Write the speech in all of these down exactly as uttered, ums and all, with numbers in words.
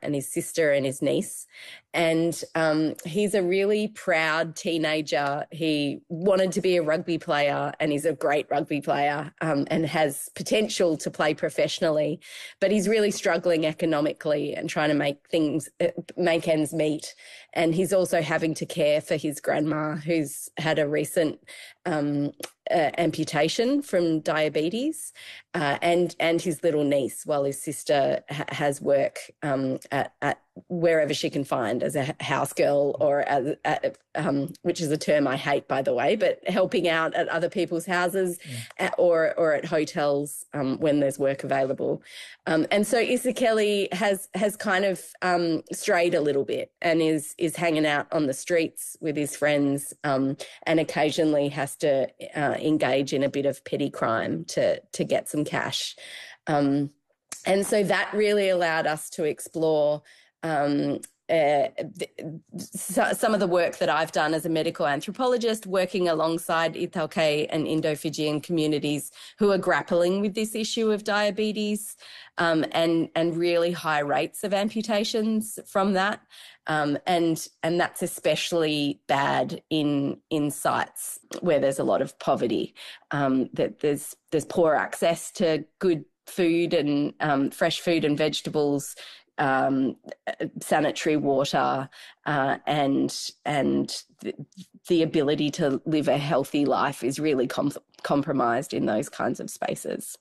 and his sister and his niece. And um, he's a really proud teenager. He wanted to be a rugby player, and he's a great rugby player, um, and has potential to play professionally. But he's really struggling economically and trying to make things, make ends meet. And he's also having to care for his grandma, who's had a recent um, uh, amputation from diabetes, uh, and and his little niece, while his sister ha- has work um, at, at wherever she can find as a house girl, or as, at, um, which is a term I hate, by the way, but helping out at other people's houses, yeah. at, or or at hotels um, when there's work available. Um, and so Isekele has has kind of um, strayed a little bit and is is hanging out on the streets with his friends, um, and occasionally has to uh, engage in a bit of petty crime to to get some cash. Um, and so that really allowed us to explore Um, uh, so, some of the work that I've done as a medical anthropologist, working alongside Itaukei and Indo-Fijian communities who are grappling with this issue of diabetes, um, and and really high rates of amputations from that, um, and and that's especially bad in in sites where there's a lot of poverty. Um, that there's there's poor access to good food and um, fresh food and vegetables. Um, sanitary water, uh, and and the, the ability to live a healthy life is really com- compromised in those kinds of spaces.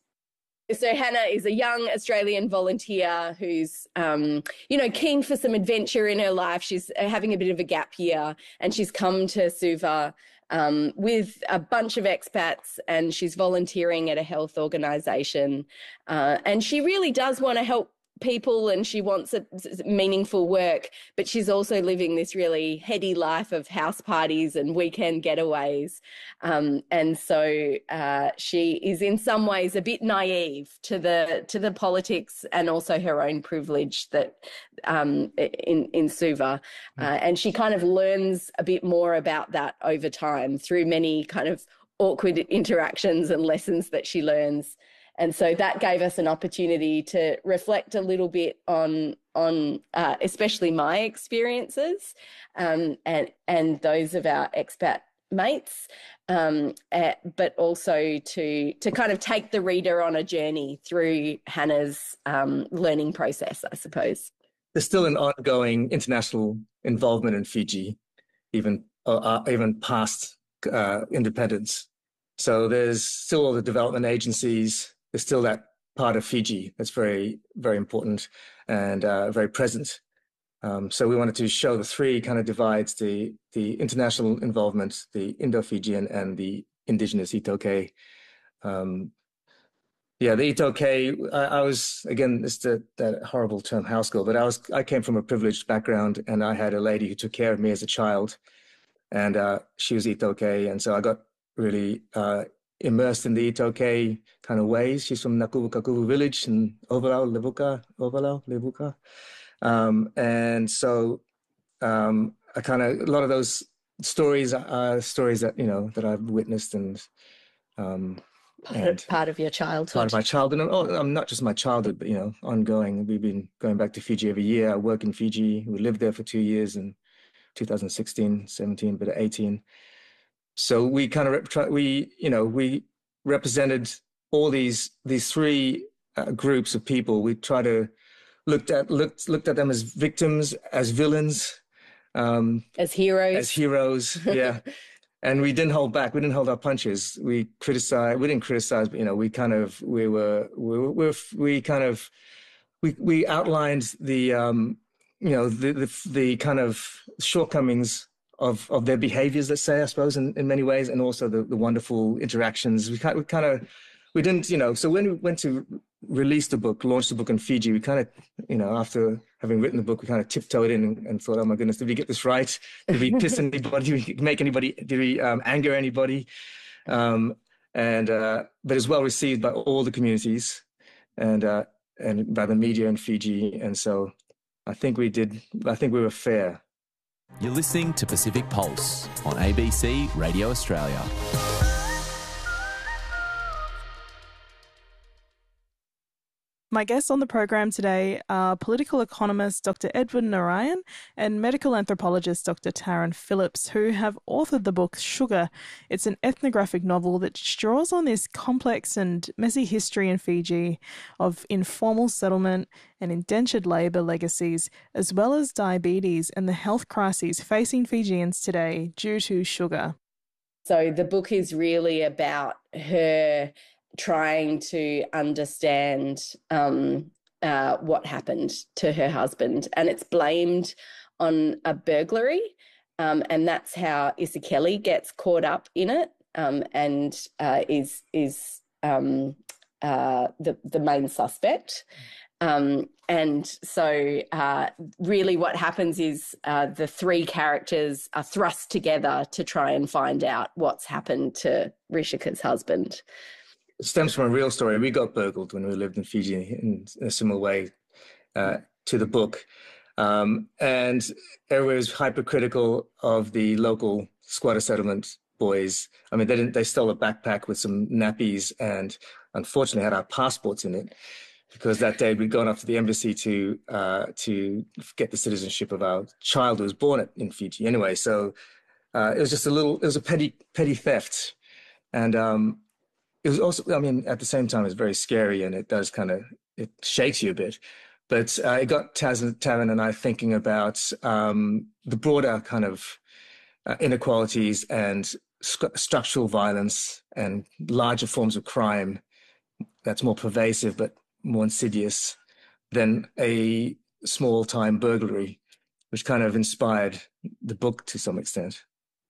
So Hannah is a young Australian volunteer who's, um, you know, keen for some adventure in her life. She's having a bit of a gap year, and she's come to Suva um, with a bunch of expats, and she's volunteering at a health organisation, uh, and she really does want to help people, and she wants a meaningful work, but she's also living this really heady life of house parties and weekend getaways. Um, and so uh, she is in some ways a bit naive to the to the politics and also her own privilege that um, in, in Suva. Uh, and she kind of learns a bit more about that over time through many kind of awkward interactions and lessons that she learns. And so that gave us an opportunity to reflect a little bit on on uh, especially my experiences, um, and and those of our expat mates, um, uh, but also to to kind of take the reader on a journey through Hannah's um, learning process, I suppose. There's still an ongoing international involvement in Fiji, even uh, even past uh, independence. So there's still all the development agencies. There's still that part of Fiji that's very, very important and uh, very present. Um, so we wanted to show the three kind of divides: the the international involvement, the Indo-Fijian, and the indigenous Itaukei. Um, yeah, the Itaukei. I, I was again, it's the, that horrible term house girl, but I was I came from a privileged background, and I had a lady who took care of me as a child, and uh, she was Itaukei, and so I got really uh, immersed in the Itaukei kind of ways. She's from Nakuvukakuvu village in Ovalau, Levuka, Ovalau, Levuka. Um, and so um, I kind of, a lot of those stories are stories that, you know, that I've witnessed and... Um, part, and part of your childhood. Part of my childhood. Oh, I'm not just my childhood, but, you know, ongoing. We've been going back to Fiji every year. I work in Fiji. We lived there for two years in two thousand sixteen, seventeen, but eighteen. So we kind of try, we you know we represented all these these three uh, groups of people. We try to looked at looked looked at them as victims, as villains, um, as heroes, as heroes. Yeah, and we didn't hold back. We didn't hold our punches. We criticized. We didn't criticize, but you know we kind of we were we were, we, were, we kind of we we outlined the um, you know the, the the kind of shortcomings of of their behaviors, let's say, I suppose, in, in many ways, and also the, the wonderful interactions. We kind, we kind of, we didn't, you know, so when we went to release the book, launch the book in Fiji, we kind of, you know, after having written the book, we kind of tiptoed in and, and thought, oh my goodness, did we get this right? Did we piss anybody? Did we make anybody, did we um, anger anybody? Um, and, uh, but it's well received by all the communities and, uh, and by the media in Fiji. And so I think we did, I think we were fair. You're listening to Pacific Pulse on A B C Radio Australia. My guests on the program today are political economist Doctor Edward Narayan and medical anthropologist Doctor Taryn Phillips, who have authored the book Sugar. It's an ethnographic novel that draws on this complex and messy history in Fiji of informal settlement and indentured labour legacies, as well as diabetes and the health crises facing Fijians today due to sugar. So the book is really about her trying to understand um, uh, what happened to her husband. And it's blamed on a burglary. Um, and that's how Isikeli gets caught up in it um, and uh, is is um, uh, the, the main suspect. Um, and so uh, really what happens is uh, the three characters are thrust together to try and find out what's happened to Rishika's husband. It stems from a real story. We got burgled when we lived in Fiji in a similar way uh, to the book. Um, and everybody was hypercritical of the local squatter settlement boys. I mean, they didn't, they stole a backpack with some nappies and unfortunately had our passports in it, because that day we'd gone up to the embassy to uh, to get the citizenship of our child who was born in Fiji anyway. So uh, it was just a little, it was a petty, petty theft. And, um, it was also, I mean, at the same time, it's very scary and it does kind of, it shakes you a bit. But uh, it got Taz, Taryn and I thinking about um, the broader kind of uh, inequalities and st- structural violence and larger forms of crime that's more pervasive but more insidious than a small-time burglary, which kind of inspired the book to some extent.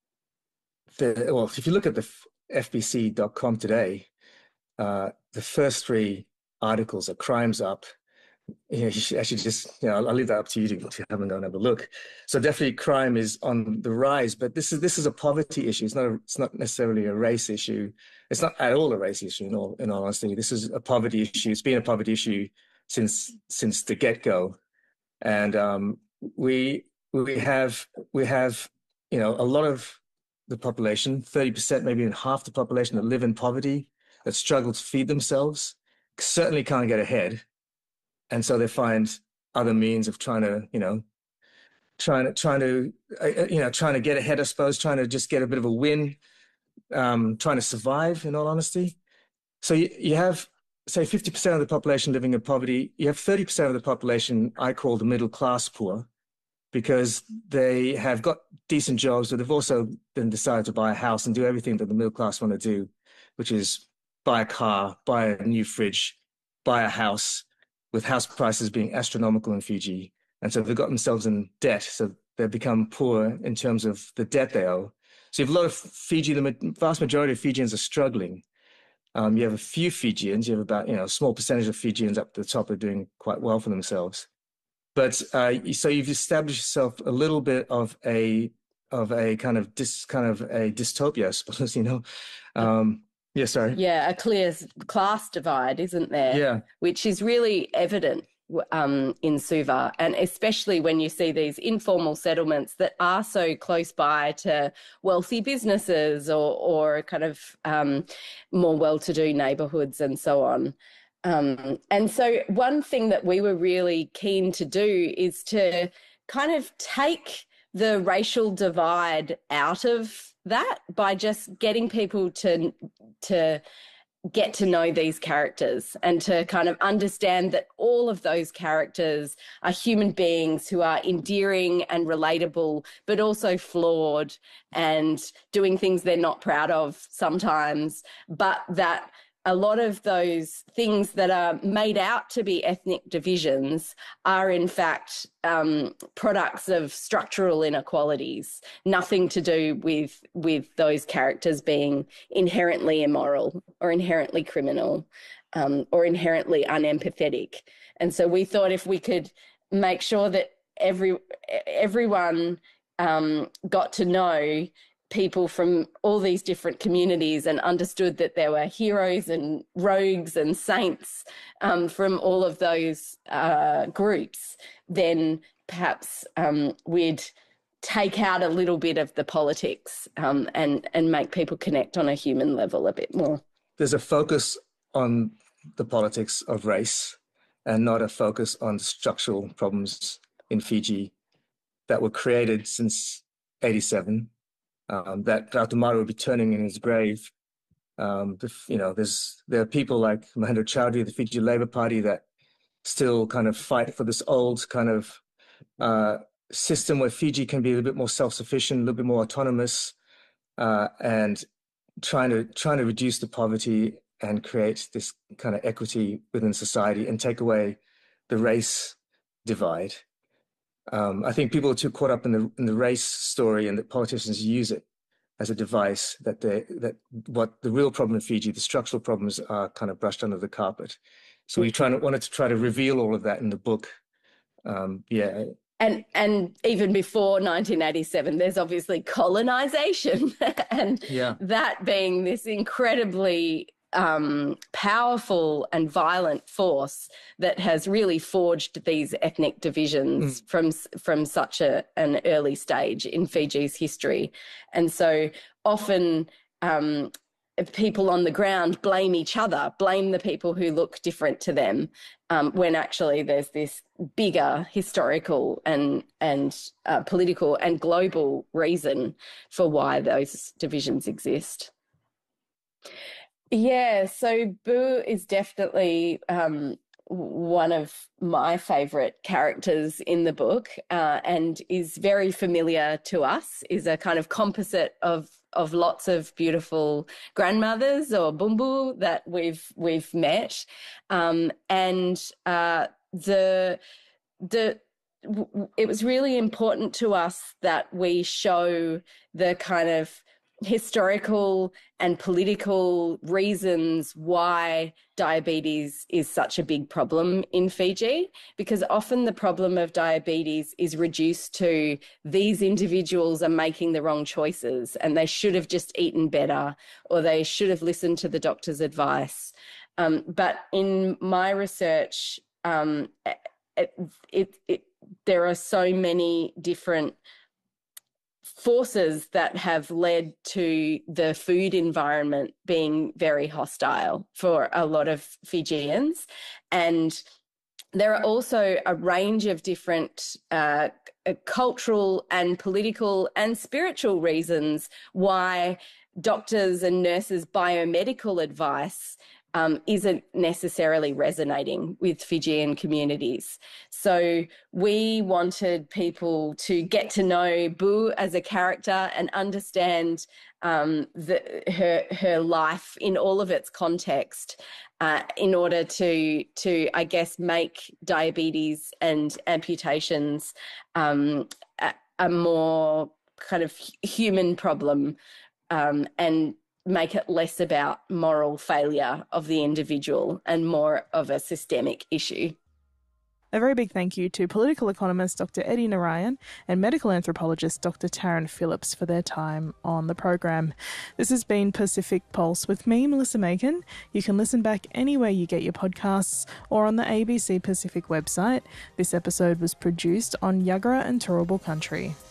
The, well, if you look at the F B C dot com today, uh, the first three articles are crimes up. You know, you should actually just, you know, I'll, I'll leave that up to you to, to have and go and have a look. So definitely crime is on the rise, but this is this is a poverty issue. It's not a, it's not necessarily a race issue. It's not at all a race issue. In all in all honesty, this is a poverty issue. It's been a poverty issue since since the get go, and um, we we have we have you know a lot of the population, thirty percent, maybe even half the population, that live in poverty, that struggle to feed themselves, certainly can't get ahead. And so they find other means of trying to, you know, trying to, trying to, uh, you know, trying to get ahead, I suppose, trying to just get a bit of a win, um, trying to survive, in all honesty. So you, you have, say, fifty percent of the population living in poverty. You have thirty percent of the population I call the middle class poor, because they have got decent jobs, but they've also then decided to buy a house and do everything that the middle class want to do, which is buy a car, buy a new fridge, buy a house, with house prices being astronomical in Fiji. And so they've got themselves in debt. So they've become poor in terms of the debt they owe. So you have a lot of Fiji, the vast majority of Fijians are struggling. Um, you have a few Fijians, you have about, you know, a small percentage of Fijians up at the top are doing quite well for themselves. But uh, so you've established yourself a little bit of a of a kind of dis, kind of a dystopia, I suppose, you know. Um, yeah, sorry. Yeah, a clear class divide, isn't there? Yeah. Which is really evident um, in Suva, and especially when you see these informal settlements that are so close by to wealthy businesses or, or kind of um, more well-to-do neighbourhoods and so on. Um, and so one thing that we were really keen to do is to kind of take the racial divide out of that by just getting people to to get to know these characters and to kind of understand that all of those characters are human beings who are endearing and relatable, but also flawed and doing things they're not proud of sometimes, but that a lot of those things that are made out to be ethnic divisions are in fact um, products of structural inequalities, nothing to do with, with those characters being inherently immoral or inherently criminal um, or inherently unempathetic. And so we thought if we could make sure that every everyone um, got to know people from all these different communities and understood that there were heroes and rogues and saints um, from all of those uh, groups, then perhaps um, we'd take out a little bit of the politics um, and, and make people connect on a human level a bit more. There's a focus on the politics of race and not a focus on the structural problems in Fiji that were created since eighty-seven, um, that Doctor Mara will be turning in his grave. Um, you know, there's there are people like Mahendra Chaudhry, the Fiji Labour Party, that still kind of fight for this old kind of uh, system where Fiji can be a little bit more self-sufficient, a little bit more autonomous, uh, and trying to trying to reduce the poverty and create this kind of equity within society and take away the race divide. Um, I think people are too caught up in the in the race story, and that politicians use it as a device, that they that what the real problem in Fiji, the structural problems, are kind of brushed under the carpet. So we trying to, wanted to try to reveal all of that in the book. Um, yeah. And and even before nineteen eighty-seven, there's obviously colonization, and yeah. that being this incredibly um, powerful and violent force that has really forged these ethnic divisions mm. from from such a, an early stage in Fiji's history. And so often um, people on the ground blame each other, blame the people who look different to them, um, when actually there's this bigger historical and and uh, political and global reason for why those divisions exist. Yeah, so Boo is definitely um, one of my favourite characters in the book, uh, and is very familiar to us, is a kind of composite of of lots of beautiful grandmothers or bumbu that we've we've met, um, and uh, the the it was really important to us that we show the kind of historical and political reasons why diabetes is such a big problem in Fiji, because often the problem of diabetes is reduced to these individuals are making the wrong choices and they should have just eaten better, or they should have listened to the doctor's advice. Um, but in my research, um, it, it, it, there are so many different forces that have led to the food environment being very hostile for a lot of Fijians. And there are also a range of different uh, cultural and political and spiritual reasons why doctors and nurses' biomedical advice Um, isn't necessarily resonating with Fijian communities. So we wanted people to get to know Boo as a character and understand um, the, her her life in all of its context, uh, in order to to I guess make diabetes and amputations um, a, a more kind of human problem, um, and make it less about moral failure of the individual and more of a systemic issue. A very big thank you to political economist Doctor Eddie Narayan and medical anthropologist Doctor Taryn Phillips for their time on the program. This has been Pacific Pulse with me, Melissa Macon. You can listen back anywhere you get your podcasts or on the A B C Pacific website. This episode was produced on Yagara and Turrbal country.